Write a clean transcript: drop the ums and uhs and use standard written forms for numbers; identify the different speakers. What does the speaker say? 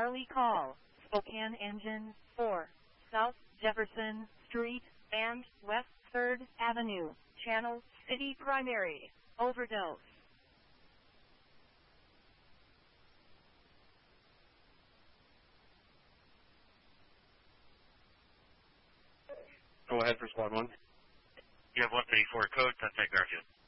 Speaker 1: Charlie call, Spokane Engine 4, South Jefferson Street and West 3rd Avenue, Channel City Primary, overdose.
Speaker 2: Go ahead for squad 1.
Speaker 3: You have 134 code, contact Garfield.